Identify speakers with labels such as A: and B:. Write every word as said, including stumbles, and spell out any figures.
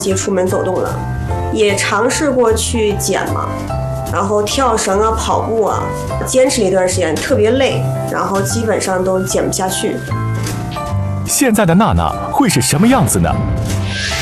A: 接出门走动了，也尝试过去减嘛，然后跳绳啊、跑步啊，坚持了一段时间，特别累，然后基本上都减不下去。
B: 现在的娜娜会是什么样子呢？